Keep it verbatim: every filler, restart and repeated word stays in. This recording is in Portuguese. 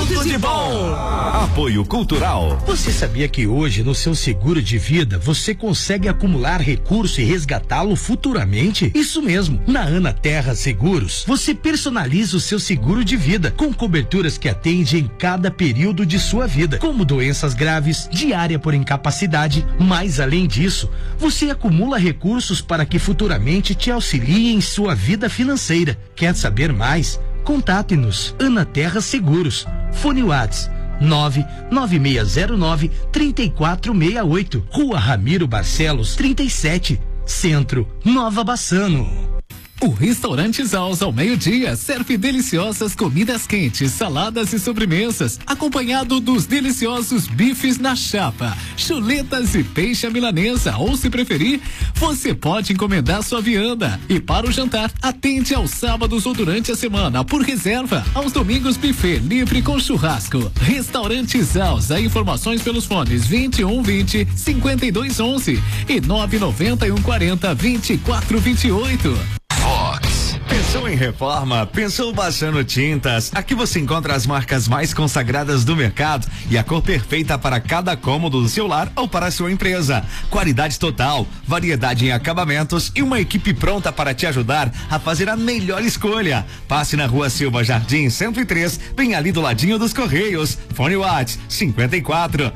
Tudo de bom. Apoio Cultural. Você sabia que hoje no seu seguro de vida você consegue acumular recurso e resgatá-lo futuramente? Isso mesmo. Na Ana Terra Seguros, você personaliza o seu seguro de vida com coberturas que atendem em cada período de sua vida, como doenças graves, diária por incapacidade. Mas além disso, você acumula recursos para que futuramente te auxilie em sua vida financeira. Quer saber mais? Contate-nos. Ana Terra Seguros. Fone WhatsApp nove nove seis zero nove três quatro seis oito. Rua Ramiro Barcelos, trinta e sete, Centro, Nova Bassano. O Restaurante Zaus ao meio-dia serve deliciosas comidas quentes, saladas e sobremesas, acompanhado dos deliciosos bifes na chapa, chuletas e peixe à milanesa, ou se preferir, você pode encomendar sua vianda. E para o jantar, atende aos sábados ou durante a semana por reserva, aos domingos buffet livre com churrasco. Restaurante Zaus, a informações pelos fones vinte e um vinte, cinquenta e dois onze e nove noventa e um quarenta, vinte e quatro vinte e oito. Fox. Pensou em reforma? Pensou Baixando Tintas? Aqui você encontra as marcas mais consagradas do mercado e a cor perfeita para cada cômodo do seu lar ou para a sua empresa. Qualidade total, variedade em acabamentos e uma equipe pronta para te ajudar a fazer a melhor escolha. Passe na Rua Silva Jardim cento e três, bem ali do ladinho dos Correios. Fone WhatsApp cinquenta e quatro